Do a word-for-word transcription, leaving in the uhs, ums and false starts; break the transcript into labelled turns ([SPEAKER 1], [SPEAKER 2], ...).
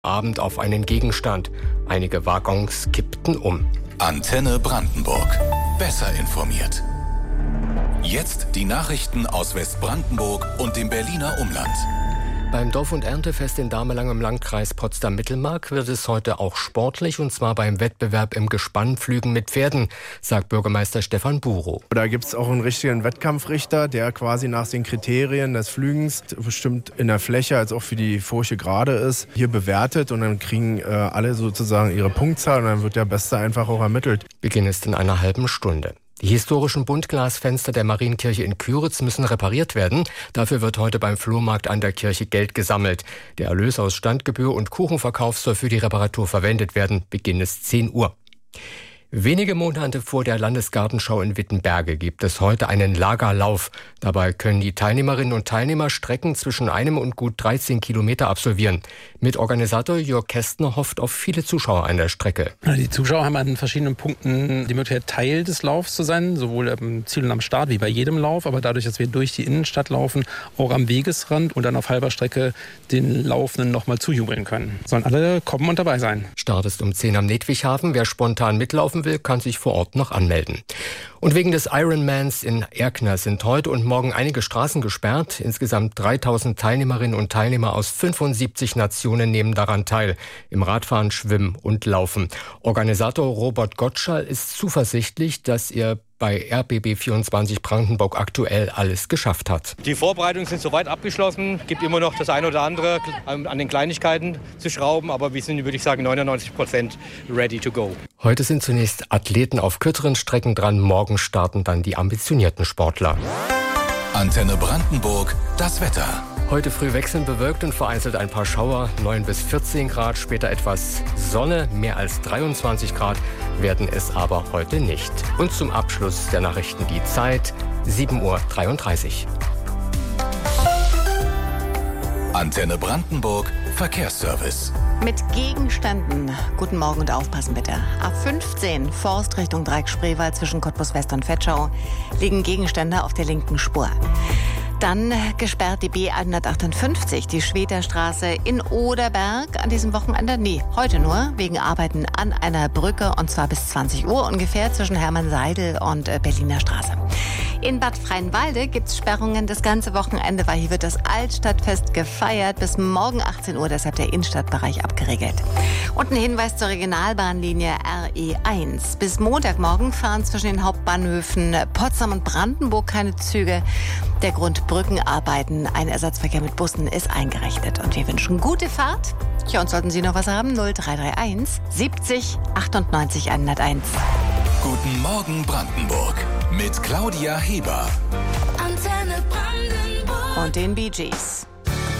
[SPEAKER 1] Abend auf einen Gegenstand. Einige Waggons kippten um.
[SPEAKER 2] Antenne Brandenburg. Besser informiert. Jetzt die Nachrichten aus Westbrandenburg und dem Berliner Umland.
[SPEAKER 1] Beim Dorf- und Erntefest in Damelang im Landkreis Potsdam-Mittelmark wird es heute auch sportlich, und zwar beim Wettbewerb im Gespannpflügen mit Pferden, sagt Bürgermeister Stefan Burow.
[SPEAKER 3] Da gibt es auch einen richtigen Wettkampfrichter, der quasi nach den Kriterien des Flügens bestimmt in der Fläche als auch für die Furche gerade ist, hier bewertet, und dann kriegen äh, alle sozusagen ihre Punktzahl und dann wird der Beste einfach auch ermittelt.
[SPEAKER 1] Beginn ist in einer halben Stunde. Die historischen Buntglasfenster der Marienkirche in Küritz müssen repariert werden. Dafür wird heute beim Flohmarkt an der Kirche Geld gesammelt. Der Erlös aus Standgebühr und Kuchenverkauf soll für die Reparatur verwendet werden. Beginn ist zehn Uhr. Wenige Monate vor der Landesgartenschau in Wittenberge gibt es heute einen Lagerlauf. Dabei können die Teilnehmerinnen und Teilnehmer Strecken zwischen einem und gut dreizehn Kilometer absolvieren. Mitorganisator Jörg Kästner hofft auf viele Zuschauer an der Strecke.
[SPEAKER 4] Die Zuschauer haben an verschiedenen Punkten die Möglichkeit, Teil des Laufs zu sein, sowohl am Ziel und am Start wie bei jedem Lauf, aber dadurch, dass wir durch die Innenstadt laufen, auch am Wegesrand und dann auf halber Strecke den Laufenden nochmal zujubeln können. Sollen alle kommen und dabei sein.
[SPEAKER 1] Start ist um zehn am Nedwichhafen. Wer spontan mitlaufen will, kann sich vor Ort noch anmelden. Und wegen des Ironmans in Erkner sind heute und morgen einige Straßen gesperrt. Insgesamt dreitausend Teilnehmerinnen und Teilnehmer aus fünfundsiebzig Nationen nehmen daran teil. Im Radfahren, Schwimmen und Laufen. Organisator Robert Gottschall ist zuversichtlich, dass er bei R B B vierundzwanzig Brandenburg aktuell alles geschafft hat.
[SPEAKER 5] Die Vorbereitungen sind soweit abgeschlossen. Es gibt immer noch das eine oder andere an den Kleinigkeiten zu schrauben, aber wir sind, würde ich sagen, neunundneunzig Prozent ready to go.
[SPEAKER 1] Heute sind zunächst Athleten auf kürzeren Strecken dran. Morgen starten dann die ambitionierten Sportler.
[SPEAKER 2] Antenne Brandenburg, das Wetter.
[SPEAKER 1] Heute früh wechselnd bewölkt und vereinzelt ein paar Schauer, neun bis vierzehn Grad, später etwas Sonne, mehr als dreiundzwanzig Grad werden es aber heute nicht. Und zum Abschluss der Nachrichten die Zeit, sieben Uhr dreiunddreißig.
[SPEAKER 2] Antenne Brandenburg, Verkehrsservice.
[SPEAKER 6] Mit Gegenständen. Guten Morgen und aufpassen bitte. A fünfzehn, Forst Richtung Dreieck-Spreewald zwischen Cottbus West und Vetschau, liegen Gegenstände auf der linken Spur. Dann gesperrt die B hundertachtundfünfzig, die Schwederstraße in Oderberg an diesem Wochenende. Nee, heute nur, wegen Arbeiten an einer Brücke, und zwar bis zwanzig Uhr ungefähr zwischen Hermann-Seidel und Berliner Straße. In Bad Freienwalde gibt es Sperrungen das ganze Wochenende, weil hier wird das Altstadtfest gefeiert. Bis morgen achtzehn Uhr, deshalb der Innenstadtbereich abgeregelt. Und ein Hinweis zur Regionalbahnlinie R E eins. Bis Montagmorgen fahren zwischen den Hauptbahnhöfen Potsdam und Brandenburg keine Züge. Der Grund Brückenarbeiten, ein Ersatzverkehr mit Bussen ist eingerichtet. Und wir wünschen gute Fahrt. Ja, und sollten Sie noch was haben, null drei drei eins siebzig achtundneunzig hunderteins.
[SPEAKER 2] Guten Morgen Brandenburg mit Claudia Heber.
[SPEAKER 6] Antenne Brandenburg. Und den Bee Gees.